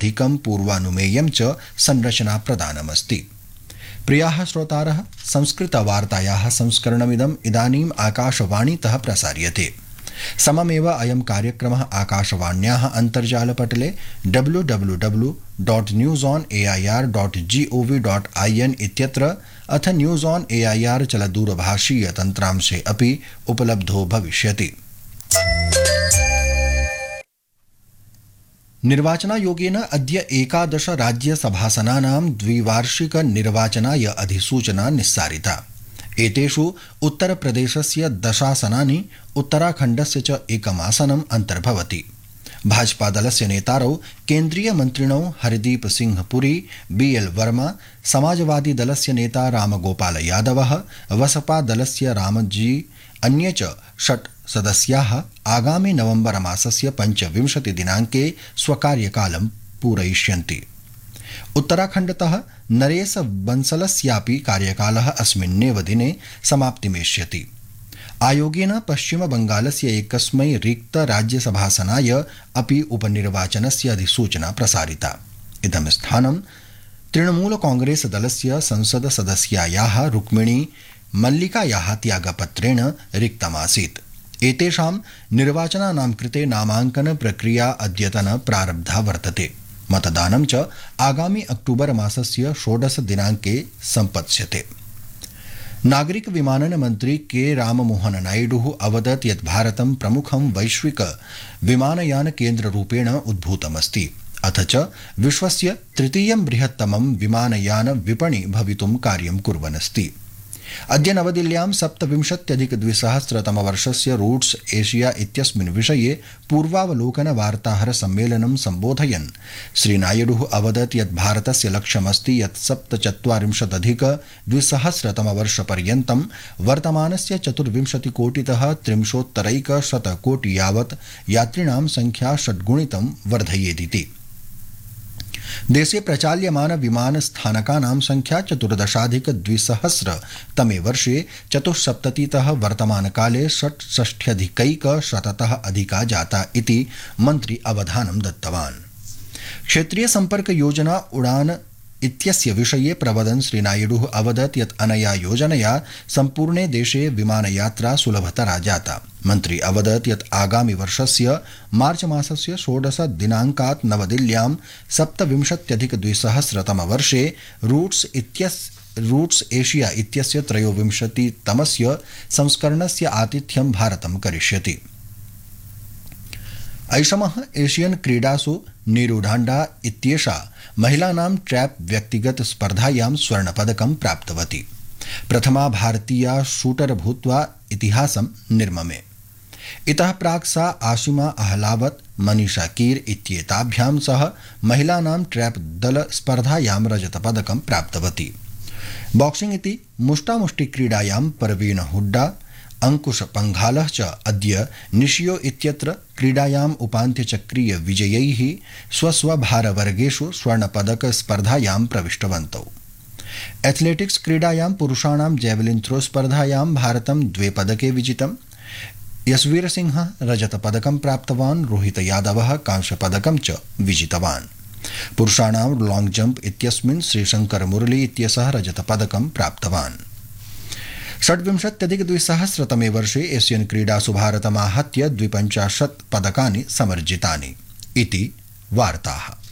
अधिकं पूर्वानुमेयं च संरचना प्रदानमस्ति। प्रियाः श्रोतारः, संस्कृतवार्तायाः संस्करणमिदम् इदानीम् आकाशवाणीतः प्रसार्यते। सममेव अयं कार्यक्रमः आकाशवाण्याः अन्तर्जालपटले www.newsonair.gov.in इत्यत्र अथ न्यूज़ ऑन एआईआर चलदूरभाषीय तन्त्रांशे अपि उपलब्धो भविष्यति। निर्वाचनायोगेन अद्य 11 राज्यसभासनानां द्विवार्षिक निर्वाचनाय अधिसूचना निस्सारिता। एतेषु उत्तरप्रदेशस्य 10 आसनानि, उत्तराखण्डस्य च एकम् आसनम् अन्तर्भवति। भाजपादलस्य नेतारौ केन्द्रीयमन्त्रिणौ हरदीप सिंह पुरी, बीएल वर्मा, समाजवादीदलस्य नेता रामगोपाल यादवः, बसपादलस्य रामजी, अन्ये च 6 सदस्याः आगामि नवम्बर मासस्य 25 दिनाङ्के स्वकार्यकालं पूरयिष्यन्ति। उत्तराखण्डतः नरेश बंसलस्यापि कार्यकालः अस्मिन्नेव दिने समाप्तिमेष्यति। आयोगेन पश्चिमबंगालस्य एकस्मै रिक्त राज्यसभासनाय अपि उपनिर्वाचनस्य अधिसूचना प्रसारिता। इदं स्थानं तृणमूल कांग्रेस दलस्य संसद सदस्यायाः रुक्मिणी मल्लिकायाः त्यागपत्रेण रिक्तमासीत्। एतेषां निर्वाचनानां कृते नामाङ्कन प्रक्रिया अद्यतन प्रारब्धा वर्तते। मतदानं च आगामि अक्टूबर मासस्य 16 दिनाङ्के सम्पत्स्यते। नागरिक विमानन मन्त्री के राममोहन नायडुः अवदत् यत् भारतं प्रमुखं वैश्विक विमानयान केन्द्ररूपेण उद्भूतमस्ति, अथ च विश्वस्य तृतीयं बृहत्तमं विमानयान विपणि भवितुं कार्यं कुर्वन्नस्ति। अद्य नवदिल्ल्यां 27-2000 रूट्स एशिया इत्यस्मिन् विषये पूर्वावलोकन वार्ताहर सम्मेलनं सम्बोधयन् श्रीनायडुः अवदत् यत् भारतस्य लक्ष्यमस्ति यत् 47-2000 वर्तमानस्य 24 कोटितः 30-100 कोटि यावत् यात्रिणां संख्या षड्गुणितं वर्धयेदिति। देशे प्रचाल्यमान विमानस्थानकानां संख्या 14,200 तमे वर्षे 74तः वर्तमानकाले 66,100तः अधिका जाता इति मन्त्री अवधानं दत्तवान्। क्षेत्रीय संपर्क योजना उड़ान इत्यस्य विषये प्रवदन् श्रीनायडुः अवदत् यत् अनया योजनया सम्पूर्णे देशे विमानयात्रा सुलभतरा जाता। मन्त्री अवदत् यत् आगामि वर्षस्य मार्च मासस्य 16 दिनाङ्कात् नवदिल्ल्यां 27-2000 वर्षे रूट्स एशिया इत्यस्य 23तमस्य संस्करणस्य आतिथ्यं भारतं करिष्यति। ऐषमः एशियन क्रीडासु नीरुढाण्डा इत्येषा महिलानां ट्रैप व्यक्तिगत स्पर्धायां स्वर्णपदकं प्राप्तवती। प्रथमा भारतीया शूटर भूत्वा इतिहासं निर्ममे। इतः प्राक् सा आशिमा अहलावत, मनीषा कीर इत्येताभ्यां सह महिलानां ट्रैप दल स्पर्धायां रजतपदकं प्राप्तवती। बॉक्सिंग इति मुष्टामुष्टि क्रीडायां परवीन हुड्डा, अंकुश पंघालः च अद्य निशियो इत्यत्र क्रीडायाम् उपान्त्यचक्रीय विजयैः स्वस्वभारवर्गेषु स्वर्णपदक स्पर्धायां प्रविष्टवन्तौ। एथलेटिक्स क्रीडायां पुरुषाणां जैवलिन थ्रो स्पर्धायां भारतं 2 पदके विजितम्। यशवीर सिंह रजतपदकं प्राप्तवान्, रोहित यादवः कांस्यपदकं च विजितवान्। पुरुषाणां लॉन्ग जंप इत्यस्मिन् श्रीशंकर मुरली इत्यसः रजतपदकं प्राप्तवान्। 26-2000 तमे वर्षे एशियन क्रीडासु भारतमाहत्य 52 पदकानि समर्जितानि इति वार्ताः।